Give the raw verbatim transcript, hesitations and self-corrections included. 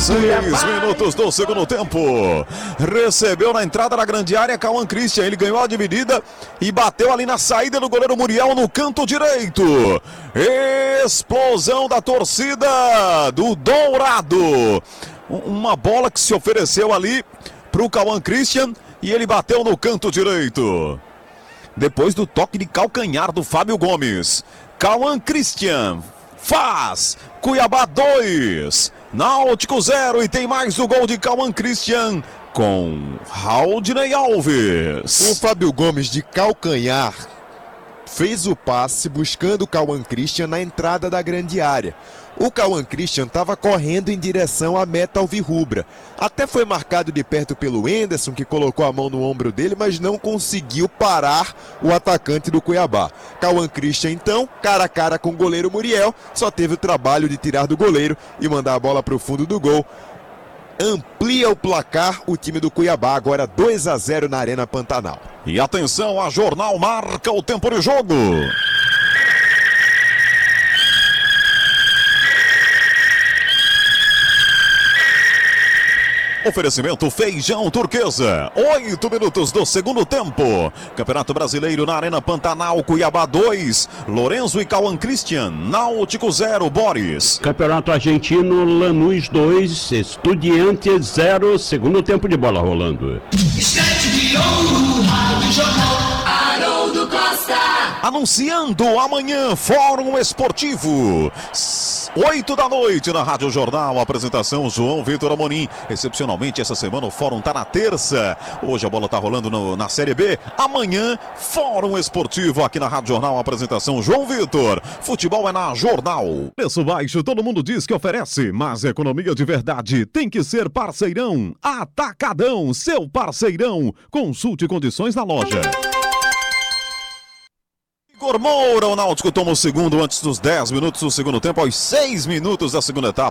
Seis minutos do segundo tempo. Recebeu na entrada da grande área Cauã Christian. Ele ganhou a dividida e bateu ali na saída do goleiro Muriel no canto direito. Explosão da torcida do Dourado. Uma bola que se ofereceu ali para o Cauã Christian e ele bateu no canto direito. Depois do toque de calcanhar do Fábio Gomes. Cauã Christian faz. Cuiabá dois. Náutico zero. E tem mais o gol de Cauã Christian com Haldney Alves. O Fábio Gomes de calcanhar fez o passe buscando o Cauã Christian na entrada da grande área. O Cauã Christian estava correndo em direção à meta alvirrubra. Até foi marcado de perto pelo Enderson, que colocou a mão no ombro dele, mas não conseguiu parar o atacante do Cuiabá. Cauã Christian, então, cara a cara com o goleiro Muriel, só teve o trabalho de tirar do goleiro e mandar a bola para o fundo do gol. Amplia o placar o time do Cuiabá, agora dois a zero na Arena Pantanal. E atenção, a Jornal marca o tempo de jogo. Oferecimento Feijão Turquesa. Oito minutos do segundo tempo. Campeonato Brasileiro na Arena Pantanal. Cuiabá dois. Lorenzo e Cauã Christian. Náutico zero. Boris. Campeonato Argentino. Lanús dois. Estudiantes zero. Segundo tempo de bola rolando. Estante de ouro. Rádio Jornal. Haroldo Costa. Anunciando amanhã Fórum Esportivo. oito da noite na Rádio Jornal. Apresentação João Vitor Amorim. Excepcionalmente essa semana o Fórum tá na terça. Hoje a bola tá rolando no, na Série B. Amanhã Fórum Esportivo aqui na Rádio Jornal. Apresentação João Vitor. Futebol é na Jornal. Preço baixo todo mundo diz que oferece, mas economia de verdade tem que ser parceirão. Atacadão, seu parceirão. Consulte condições na loja. Igor Moura, o Náutico toma o segundo antes dos dez minutos do segundo tempo, aos seis minutos da segunda etapa.